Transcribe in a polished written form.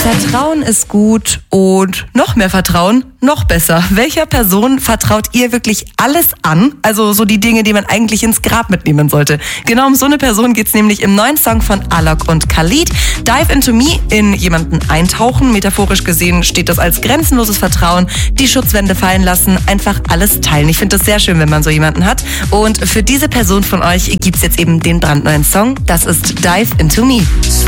Vertrauen ist gut und noch mehr Vertrauen, noch besser. Welcher Person vertraut ihr wirklich alles an? Also so die Dinge, die man eigentlich ins Grab mitnehmen sollte. Genau um so eine Person geht's nämlich im neuen Song von Alok und Khalid. Dive into me, in jemanden eintauchen. Metaphorisch gesehen steht das als grenzenloses Vertrauen. Die Schutzwände fallen lassen, einfach alles teilen. Ich finde das sehr schön, wenn man so jemanden hat. Und für diese Person von euch gibt's jetzt eben den brandneuen Song. Das ist Dive into me.